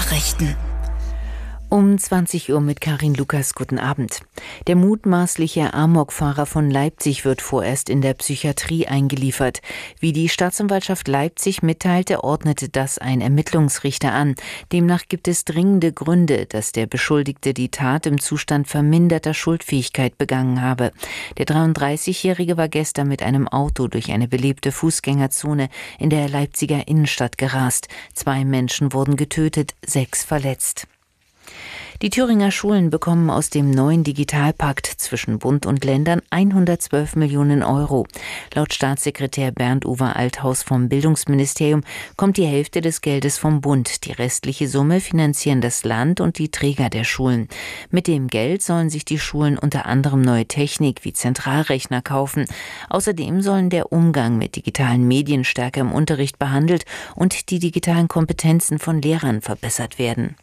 Nachrichten. Um 20 Uhr mit Karin Lukas. Guten Abend. Der mutmaßliche Amokfahrer von Leipzig wird vorerst in der Psychiatrie eingeliefert. Wie die Staatsanwaltschaft Leipzig mitteilte, ordnete das ein Ermittlungsrichter an. Demnach gibt es dringende Gründe, dass der Beschuldigte die Tat im Zustand verminderter Schuldfähigkeit begangen habe. Der 33-Jährige war gestern mit einem Auto durch eine belebte Fußgängerzone in der Leipziger Innenstadt gerast. 2 Menschen wurden getötet, 6 verletzt. Die Thüringer Schulen bekommen aus dem neuen Digitalpakt zwischen Bund und Ländern 112 Millionen Euro. Laut Staatssekretär Bernd-Uwe Althaus vom Bildungsministerium kommt die Hälfte des Geldes vom Bund. Die restliche Summe finanzieren das Land und die Träger der Schulen. Mit dem Geld sollen sich die Schulen unter anderem neue Technik wie Zentralrechner kaufen. Außerdem sollen der Umgang mit digitalen Medien stärker im Unterricht behandelt und die digitalen Kompetenzen von Lehrern verbessert werden.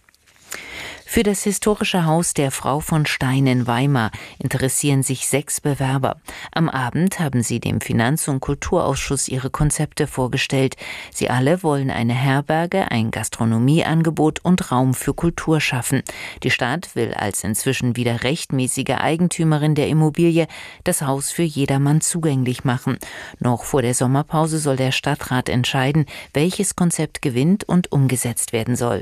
Für das historische Haus der Frau von Stein in Weimar interessieren sich 6 Bewerber. Am Abend haben sie dem Finanz- und Kulturausschuss ihre Konzepte vorgestellt. Sie alle wollen eine Herberge, ein Gastronomieangebot und Raum für Kultur schaffen. Die Stadt will als inzwischen wieder rechtmäßige Eigentümerin der Immobilie das Haus für jedermann zugänglich machen. Noch vor der Sommerpause soll der Stadtrat entscheiden, welches Konzept gewinnt und umgesetzt werden soll.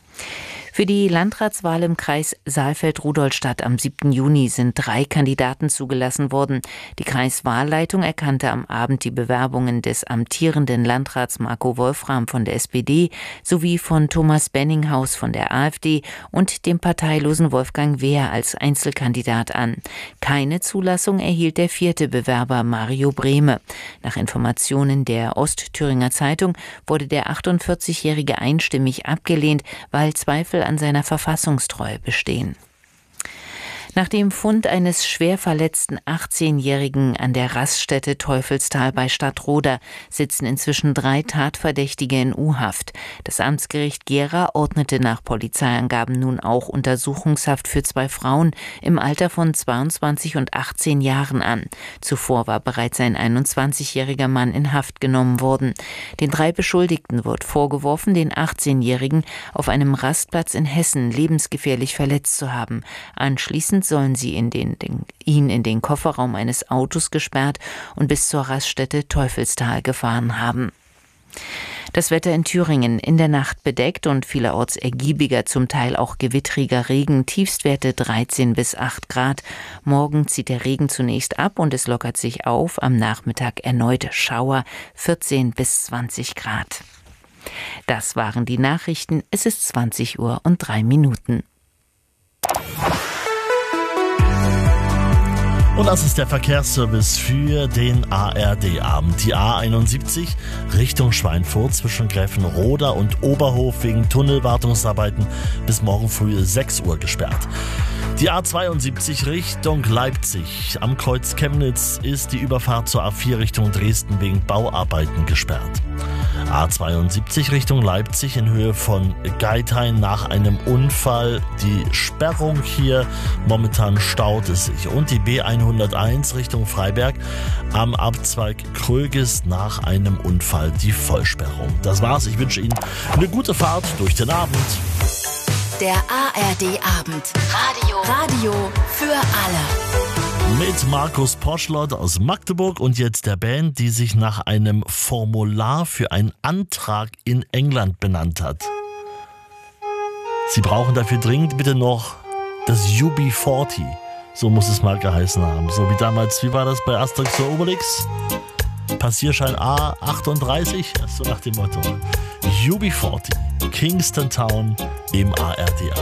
Für die Landratswahl im Kreis Saalfeld-Rudolstadt am 7. Juni sind 3 Kandidaten zugelassen worden. Die Kreiswahlleitung erkannte am Abend die Bewerbungen des amtierenden Landrats Marco Wolfram von der SPD sowie von Thomas Benninghaus von der AfD und dem parteilosen Wolfgang Wehr als Einzelkandidat an. Keine Zulassung erhielt der 4. Bewerber Mario Brehme. Nach Informationen der Ostthüringer Zeitung wurde der 48-Jährige einstimmig abgelehnt, weil Zweifel an seiner Verfassungstreue bestehen. Nach dem Fund eines schwer verletzten 18-Jährigen an der Raststätte Teufelstal bei Stadtroda sitzen inzwischen 3 Tatverdächtige in U-Haft. Das Amtsgericht Gera ordnete nach Polizeiangaben nun auch Untersuchungshaft für 2 Frauen im Alter von 22 und 18 Jahren an. Zuvor war bereits ein 21-jähriger Mann in Haft genommen worden. Den 3 Beschuldigten wird vorgeworfen, den 18-Jährigen auf einem Rastplatz in Hessen lebensgefährlich verletzt zu haben. Anschließend sollen sie ihn in den Kofferraum eines Autos gesperrt und bis zur Raststätte Teufelstal gefahren haben. Das Wetter in Thüringen: in der Nacht bedeckt und vielerorts ergiebiger, zum Teil auch gewittriger Regen, Tiefstwerte 13 bis 8 Grad. Morgen zieht der Regen zunächst ab und es lockert sich auf, am Nachmittag erneut Schauer, 14 bis 20 Grad. Das waren die Nachrichten. Es ist 20 Uhr und 3 Minuten. Und das ist der Verkehrsservice für den ARD-Abend. Die A71 Richtung Schweinfurt zwischen Gräfenroda und Oberhof wegen Tunnelwartungsarbeiten bis morgen früh 6 Uhr gesperrt. Die A72 Richtung Leipzig am Kreuz Chemnitz ist die Überfahrt zur A4 Richtung Dresden wegen Bauarbeiten gesperrt. A72 Richtung Leipzig in Höhe von Geithain nach einem Unfall. Die Sperrung hier, momentan staut es sich. Und die B101 Richtung Freiberg am Abzweig Kröges nach einem Unfall die Vollsperrung. Das war's. Ich wünsche Ihnen eine gute Fahrt durch den Abend. Der ARD-Abend. Radio für alle. Mit Markus Poschlott aus Magdeburg und jetzt der Band, die sich nach einem Formular für einen Antrag in England benannt hat. Sie brauchen dafür dringend bitte noch das UB40. So muss es mal geheißen haben. So wie damals, wie war das bei Asterix und Obelix? Passierschein A38, so nach dem Motto. UB40, Kingston Town im ARD.